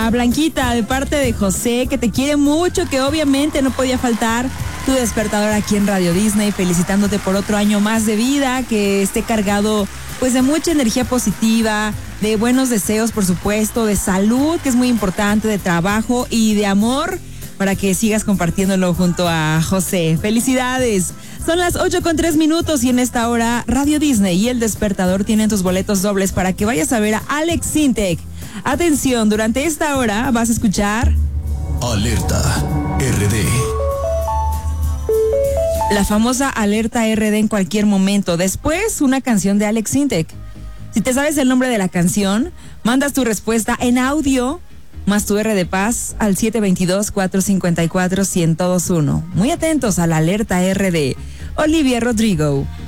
a Blanquita de parte de José, que te quiere mucho, que obviamente no podía faltar tu despertador aquí en Radio Disney, felicitándote por otro año más de vida, que esté cargado pues de mucha energía positiva, de buenos deseos, por supuesto, de salud, que es muy importante, de trabajo y de amor, para que sigas compartiéndolo junto a José. ¡Felicidades! Son las 8:03 y en esta hora Radio Disney y El Despertador tienen tus boletos dobles para que vayas a ver a Alex Sintek. Atención, durante esta hora vas a escuchar Alerta RD. La famosa Alerta RD en cualquier momento. Después, una canción de Alex Sintek. Si te sabes el nombre de la canción, mandas tu respuesta en audio más tu R de paz al 722-454-1021. Muy atentos a la Alerta RD. Olivia Rodrigo.